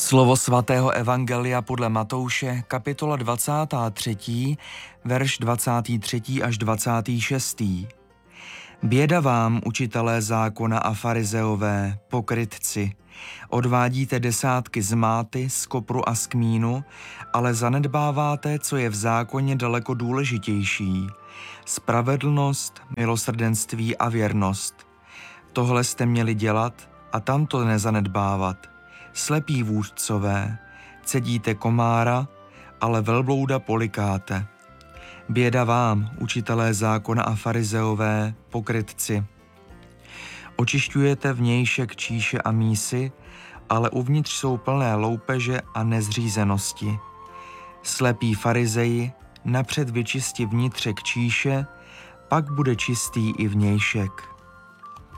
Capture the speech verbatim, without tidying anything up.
Slovo svatého evangelia podle Matouše, kapitola dvacátá třetí, verš dvacátý třetí až dvacátý šestý. Běda vám, učitelé zákona a farizeové, pokrytci, odvádíte desátky z máty, z kopru a z kmínu, ale zanedbáváte, co je v zákoně daleko důležitější, spravedlnost, milosrdenství a věrnost. Tohle jste měli dělat a tamto nezanedbávat. Slepí vůdcové, cedíte komára, ale velblouda polikáte. Běda vám, učitelé zákona a farizeové, pokrytci. Očišťujete vnějšek číše a mísy, ale uvnitř jsou plné loupeže a nezřízenosti. Slepí farizeji, napřed vyčisti vnitřek číše, pak bude čistý i vnějšek.